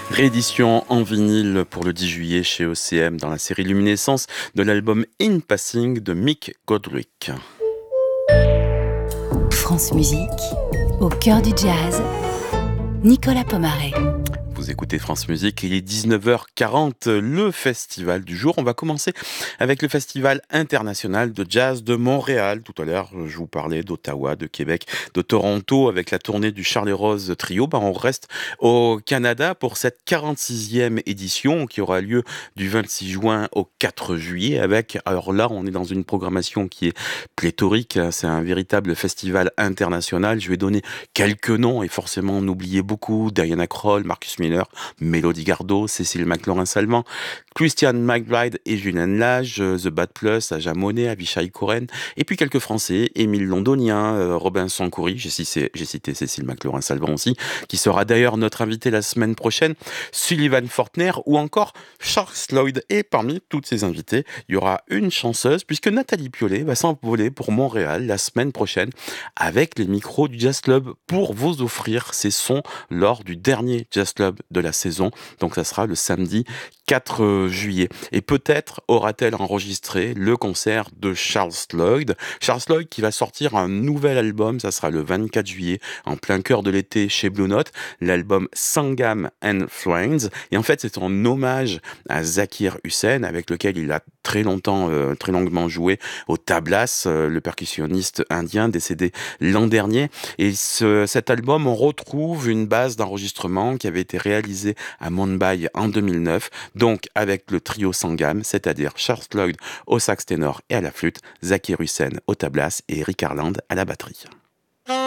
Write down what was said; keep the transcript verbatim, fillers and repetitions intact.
Réédition en vinyle pour le dix juillet chez O C M dans la série Luminescence de l'album In Passing de Mick Godric. France Musique, au cœur du jazz, Nicolas Pomaret. Vous écoutez France Musique, il est dix-neuf heures quarante, le festival du jour. On va commencer avec le Festival international de jazz de Montréal. Tout à l'heure, je vous parlais d'Ottawa, de Québec, de Toronto avec la tournée du Charles et Rose Trio. Ben, on reste au Canada pour cette quarante-sixième édition qui aura lieu du vingt-six juin au quatre juillet avec, alors là, on est dans une programmation qui est pléthorique. C'est un véritable festival international. Je vais donner quelques noms et forcément en oublier beaucoup. Diana Krall, Marcus Miller, Mélodie Gardot, Cécile McLaurin-Salvant, Christian McBride et Julien Lage, The Bad Plus, Aja Monet, Avishai Coren, et puis quelques Français, Émile Londonien, euh, Robinson Coury, j'ai cité, j'ai cité Cécile McLaurin-Salvant aussi, qui sera d'ailleurs notre invité la semaine prochaine, Sullivan Fortner ou encore Charles Lloyd. Et parmi toutes ces invités, il y aura une chanceuse, puisque Nathalie Piollet va s'envoler pour Montréal la semaine prochaine avec les micros du Jazz Club pour vous offrir ses sons lors du dernier Jazz Club de la saison. Donc ça sera le samedi quatre juillet. Et peut-être aura-t-elle enregistré le concert de Charles Lloyd. Charles Lloyd qui va sortir un nouvel album, ça sera le vingt-quatre juillet, en plein cœur de l'été chez Blue Note, l'album Sangam and Friends. Et en fait, c'est en hommage à Zakir Hussain, avec lequel il a très longtemps, euh, très longuement joué au tablas, euh, le percussionniste indien décédé l'an dernier. Et ce, cet album, on retrouve une base d'enregistrement qui avait été réalisée à Mumbai en deux mille neuf, donc avec le trio Sangam, c'est-à-dire Charles Lloyd au sax ténor et à la flûte, Zakir Hussain au tablas et Eric Harland à la batterie.